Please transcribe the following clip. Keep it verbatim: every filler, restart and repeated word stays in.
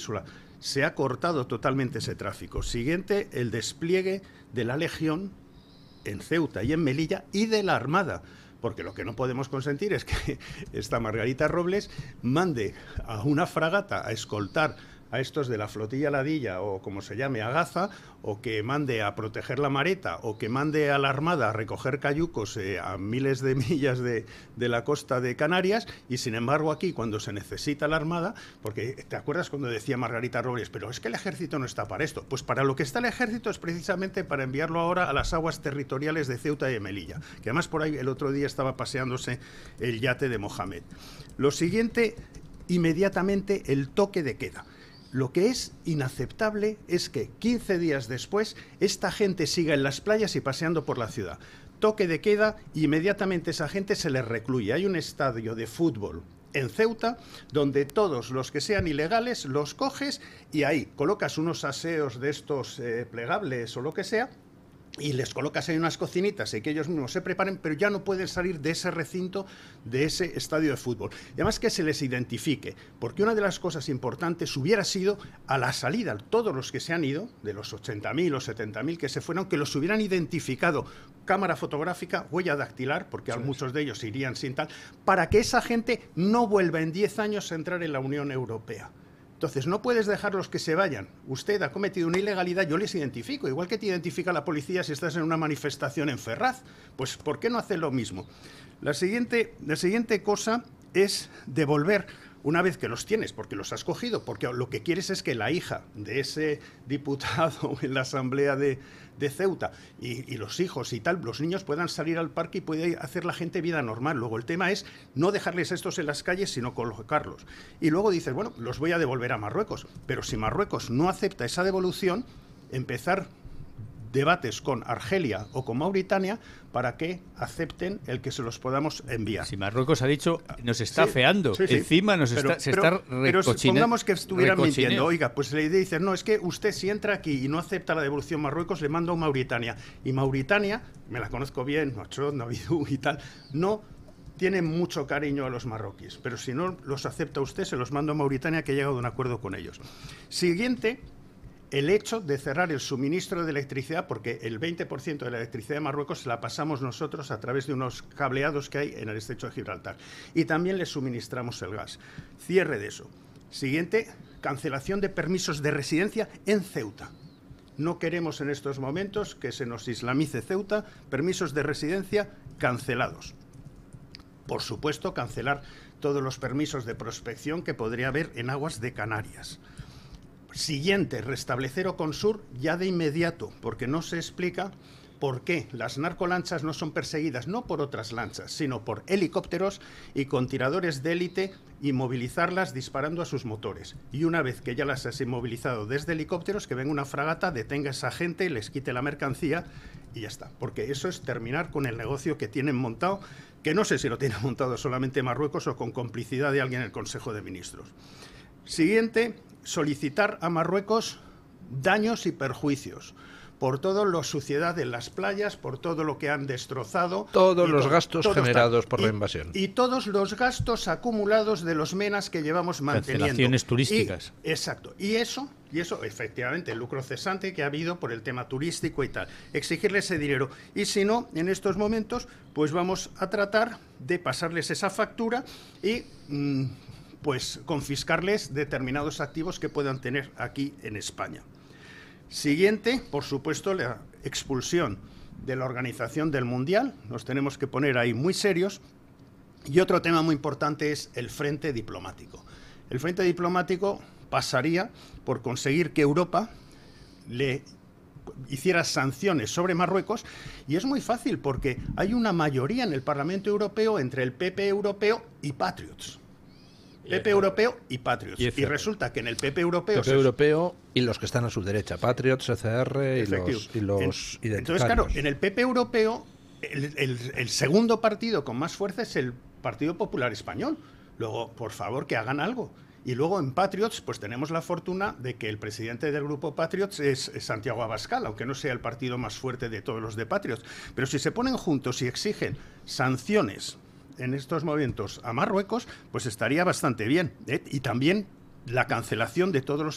península. Se ha cortado totalmente ese tráfico. Siguiente, el despliegue de la Legión en Ceuta y en Melilla y de la Armada. Porque lo que no podemos consentir es que esta Margarita Robles mande a una fragata a escoltar a estos de la flotilla Ladilla, o como se llame, a Gaza, o que mande a proteger la Mareta, o que mande a la Armada a recoger cayucos eh, a miles de millas de, de la costa de Canarias, y sin embargo aquí, cuando se necesita la Armada, porque ¿te acuerdas cuando decía Margarita Robles, pero es que el ejército no está para esto? Pues para lo que está el ejército es precisamente para enviarlo ahora a las aguas territoriales de Ceuta y de Melilla, que además por ahí el otro día estaba paseándose el yate de Mohamed. Lo siguiente, inmediatamente el toque de queda. Lo que es inaceptable es que quince días después esta gente siga en las playas y paseando por la ciudad. Toque de queda, inmediatamente esa gente se les recluye. Hay un estadio de fútbol en Ceuta donde todos los que sean ilegales los coges y ahí colocas unos aseos de estos eh, plegables o lo que sea, y les colocas ahí unas cocinitas y que ellos mismos se preparen, pero ya no pueden salir de ese recinto, de ese estadio de fútbol. Y además que se les identifique, porque una de las cosas importantes hubiera sido a la salida, todos los que se han ido, de los ochenta mil o setenta mil que se fueron, que los hubieran identificado, cámara fotográfica, huella dactilar, porque sí, muchos de ellos irían sin tal, para que esa gente no vuelva en diez años a entrar en la Unión Europea. Entonces, no puedes dejarlos que se vayan. Usted ha cometido una ilegalidad, yo les identifico. Igual que te identifica la policía si estás en una manifestación en Ferraz. Pues, ¿por qué no hacer lo mismo? La siguiente, la siguiente cosa es devolver, una vez que los tienes, porque los has cogido, porque lo que quieres es que la hija de ese diputado en la Asamblea de, de Ceuta y, y los hijos y tal, los niños puedan salir al parque y puede hacer la gente vida normal. Luego el tema es no dejarles estos en las calles, sino colocarlos. Y luego dices, bueno, los voy a devolver a Marruecos, pero si Marruecos no acepta esa devolución, empezar debates con Argelia o con Mauritania para que acepten el que se los podamos enviar. Si Marruecos ha dicho, nos está sí, feando, sí, sí. encima nos pero, está, se pero, está Pero supongamos que estuvieran recochineo. mintiendo, oiga, pues la idea dice, no, es que usted si entra aquí y no acepta la devolución Marruecos, le mando a Mauritania. Y Mauritania, me la conozco bien, Noachot, Navidú y tal, no tiene mucho cariño a los marroquíes, pero si no los acepta usted, se los mando a Mauritania, que ha llegado a un acuerdo con ellos. Siguiente, el hecho de cerrar el suministro de electricidad, porque el veinte por ciento de la electricidad de Marruecos la pasamos nosotros a través de unos cableados que hay en el estrecho de Gibraltar. Y también les suministramos el gas. Cierre de eso. Siguiente, cancelación de permisos de residencia en Ceuta. No queremos en estos momentos que se nos islamice Ceuta. Permisos de residencia cancelados. Por supuesto, cancelar todos los permisos de prospección que podría haber en aguas de Canarias. Siguiente, restablecer Oconsur ya de inmediato, porque no se explica por qué las narcolanchas no son perseguidas no por otras lanchas, sino por helicópteros y con tiradores de élite, y movilizarlas disparando a sus motores. Y una vez que ya las has inmovilizado desde helicópteros, que venga una fragata, detenga a esa gente, les quite la mercancía y ya está. Porque eso es terminar con el negocio que tienen montado, que no sé si lo tiene montado solamente Marruecos o con complicidad de alguien en el Consejo de Ministros. Siguiente, solicitar a Marruecos daños y perjuicios por toda la suciedad en las playas, por todo lo que han destrozado. Todos los todo, gastos todo generados está. por y, la invasión. Y todos los gastos acumulados de los menas que llevamos manteniendo. Cancelaciones turísticas. Y, exacto. Y eso, y eso, efectivamente, el lucro cesante que ha habido por el tema turístico y tal. Exigirle ese dinero. Y si no, en estos momentos, pues vamos a tratar de pasarles esa factura y Mmm, pues confiscarles determinados activos que puedan tener aquí en España. Siguiente, por supuesto, la expulsión de la Organización del Mundial. Nos tenemos que poner ahí muy serios. Y otro tema muy importante es el frente diplomático. El frente diplomático pasaría por conseguir que Europa le hiciera sanciones sobre Marruecos, y es muy fácil porque hay una mayoría en el Parlamento Europeo entre el P P europeo y Patriots. P P europeo y Patriots. Y, y resulta que en el P P europeo... P P europeo y los que están a su derecha, Patriots, C C R y los, y los en, identitarios. Entonces, claro, en el P P europeo, el, el, el segundo partido con más fuerza es el Partido Popular Español. Luego, por favor, que hagan algo. Y luego en Patriots, pues tenemos la fortuna de que el presidente del grupo Patriots es, es Santiago Abascal, aunque no sea el partido más fuerte de todos los de Patriots. Pero si se ponen juntos y exigen sanciones en estos momentos a Marruecos, pues estaría bastante bien, ¿eh? Y también la cancelación de todos los